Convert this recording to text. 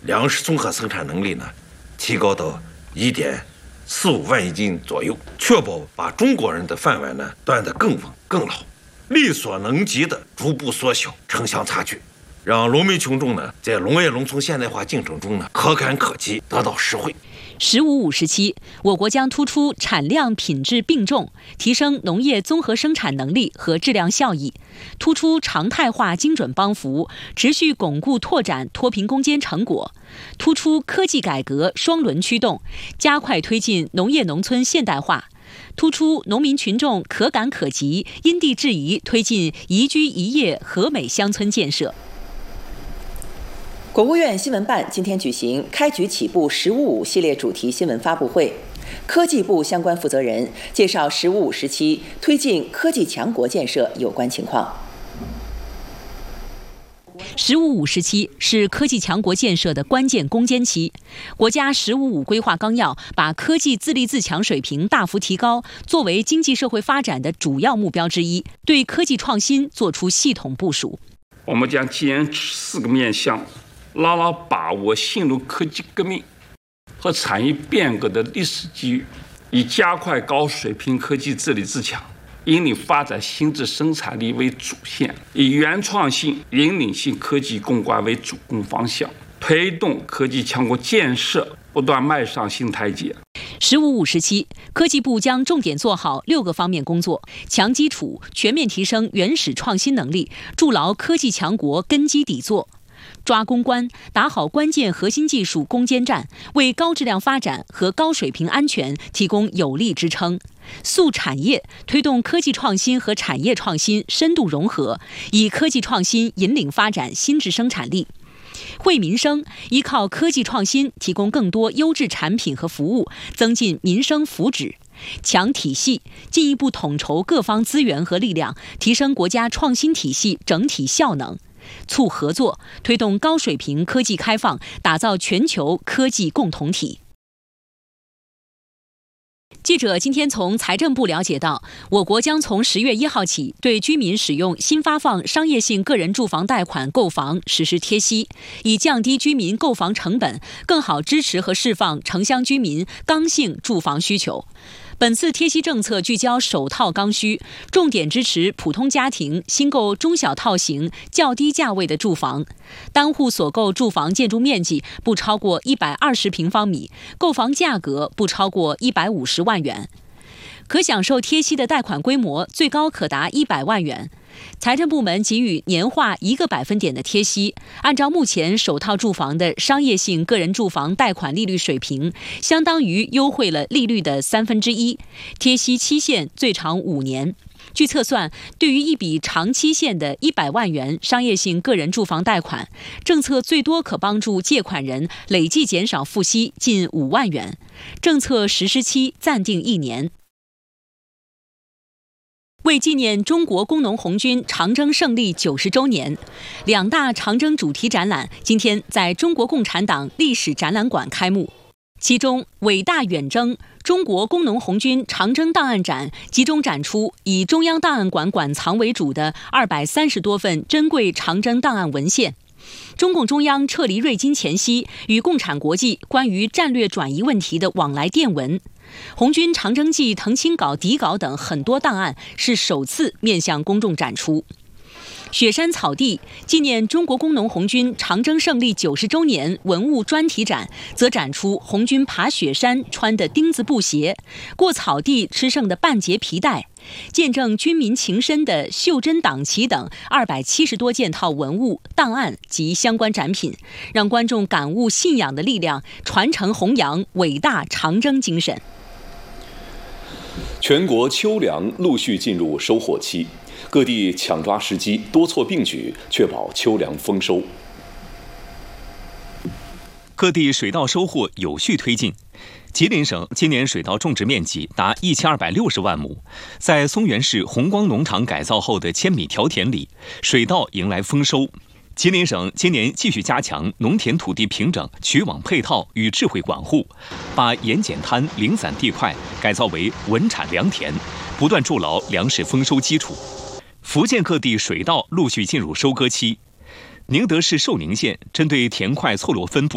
粮食综合生产能力呢提高到1.45万亿斤左右，确保把中国人的饭碗呢端得更稳更牢，力所能及的逐步缩小城乡差距，让农民群众呢在农业农村现代化进程中呢可感可及，得到实惠。 “15五”时期，我国将突出产量品质并重，提升农业综合生产能力和质量效益，突出常态化精准帮扶，持续巩固拓展脱贫攻坚成果，突出科技改革双轮驱动，加快推进农业农村现代化，突出农民群众可感可及，因地制宜推进宜居宜业和美乡村建设。 国务院新闻办今天举行开局起步“15五”系列主题新闻发布会，科技部相关负责人介绍“15五”时期推进科技强国建设有关情况。 “15五”时期是科技强国建设的关键攻坚期，国家“15五”规划纲要把科技自立自强水平大幅提高作为经济社会发展的主要目标之一，对科技创新作出系统部署。 我们将坚持4个面向，牢牢把握新入科技革命和产业变革的历史机遇，以加快高水平科技自立自强，引领发展新质生产力为主线，以原创性、引领性科技攻关为主攻方向，推动科技强国建设不断迈上新台阶。 “15五”时期，科技部将重点做好6个方面工作，强基础，全面提升原始创新能力，筑牢科技强国根基底座。抓攻关，打好关键核心技术攻坚战，为高质量发展和高水平安全提供有力支撑。塑产业，推动科技创新和产业创新深度融合，以科技创新引领发展新质生产力。惠民生，依靠科技创新提供更多优质产品和服务，增进民生福祉。强体系，进一步统筹各方资源和力量，提升国家创新体系整体效能。促合作，推动高水平科技开放，打造全球科技共同体。记者今天从财政部了解到，我国将从10月1号起对居民使用新发放商业性个人住房贷款购房实施贴息，以降低居民购房成本，更好支持和释放城乡居民刚性住房需求。本次贴息政策聚焦首套刚需，重点支持普通家庭新购中小套型较低价位的住房，单户所购住房建筑面积不超过120平方米，购房价格不超过150万元。可享受贴息的贷款规模最高可达100万元。财政部门给予年化1个百分点的贴息，按照目前首套住房的商业性个人住房贷款利率水平，相当于优惠了利率的1/3，贴息期限最长5年。据测算，对于一笔长期限的100万元商业性个人住房贷款，政策最多可帮助借款人累计减少付息近5万元。政策实施期暂定1年。为纪念中国工农红军长征胜利90周年，2大长征主题展览今天在中国共产党历史展览馆开幕。其中，伟大远征中国工农红军长征档案展集中展出以中央档案馆馆藏为主的230多份珍贵长征档案文献。中共中央撤离瑞金前夕与共产国际关于战略转移问题的往来电文，红军长征记腾清稿底稿等很多档案是首次面向公众展出。雪山草地纪念中国工农红军长征胜利90周年文物专题展则展出红军爬雪山穿的钉子布鞋，过草地吃剩的半截皮带，见证军民情深的袖珍党旗等270多件套文物档案及相关展品，让观众感悟信仰的力量，传承弘扬伟大长征精神。 全国秋粮陆续进入收获期，各地抢抓时机，多措并举，确保秋粮丰收。 各地水稻收获有序推进。吉林省今年水稻种植面积达1260万亩，在松原市红光农场改造后的千米条田里，水稻迎来丰收。吉林省今年继续加强农田土地平整、渠网配套与智慧管护，把盐碱滩零散地块改造为稳产良田，不断筑牢粮食丰收基础。福建各地水稻陆续进入收割期。宁德市寿宁县针对田块错落分布